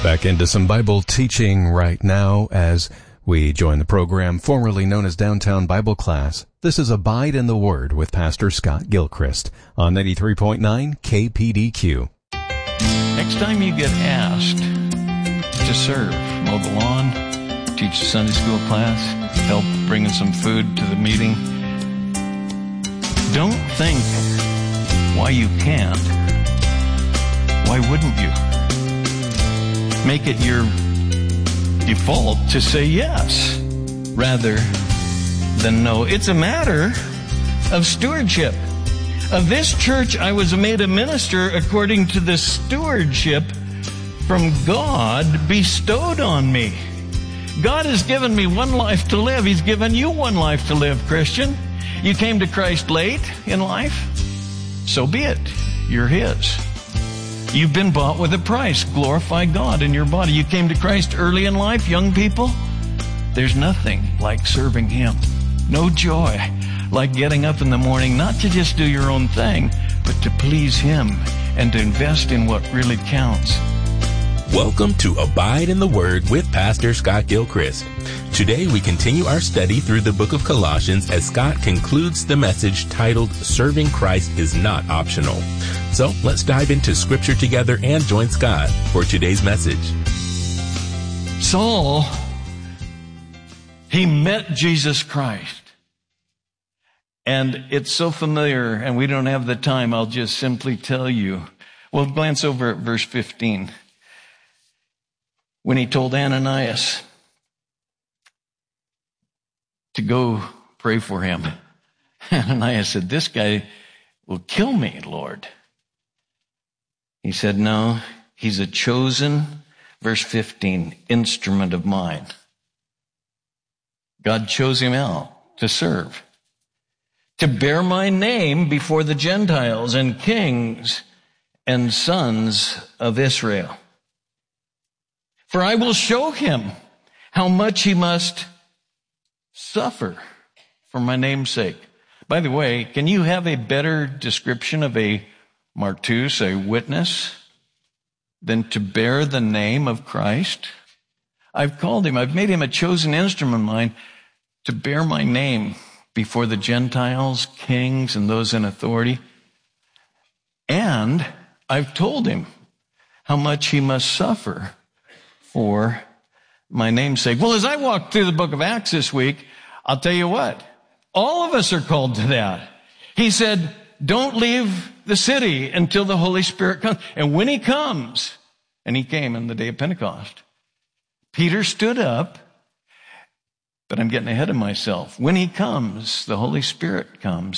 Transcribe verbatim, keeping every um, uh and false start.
Back into some Bible teaching right now as we join the program formerly known as Downtown Bible Class. This is Abide in the Word with Pastor Scott Gilchrist on ninety-three point nine K P D Q. Next time you get asked to serve, mow the lawn, teach a Sunday school class, help bringing some food to the meeting, don't think why you can't. Why wouldn't you? Make it your default to say yes rather than no. It's a matter of stewardship. Of this church, I was made a minister according to the stewardship from God bestowed on me. God has given me one life to live. He's given you one life to live, Christian. You came to Christ late in life. So be it. You're His. You've been bought with a price. Glorify God in your body. You came to Christ early in life, young people. There's nothing like serving Him. No joy like getting up in the morning, not to just do your own thing, but to please Him and to invest in what really counts. Welcome to Abide in the Word with Pastor Scott Gilchrist. Today we continue our study through the book of Colossians as Scott concludes the message titled, Serving Christ is Not Optional. So let's dive into Scripture together and join Scott for today's message. Saul, he met Jesus Christ. And it's so familiar, and we don't have the time, I'll just simply tell you. Well, glance over at verse fifteen. When he told Ananias to go pray for him, Ananias said, "This guy will kill me, Lord." He said, "No, he's a chosen," verse fifteen, "instrument of mine." God chose him out to serve, to bear my name before the Gentiles and kings and sons of Israel. For I will show him how much he must suffer for my name's sake. By the way, can you have a better description of a martus, a witness, than to bear the name of Christ? I've called him, I've made him a chosen instrument of mine to bear my name before the Gentiles, kings, and those in authority. And I've told him how much he must suffer for my name's sake. Well, as I walked through the book of Acts this week, I'll tell you what, all of us are called to that. He said, don't leave the city until the Holy Spirit comes. And when he comes, and he came on the day of Pentecost, Peter stood up, but I'm getting ahead of myself. When he comes, the Holy Spirit comes.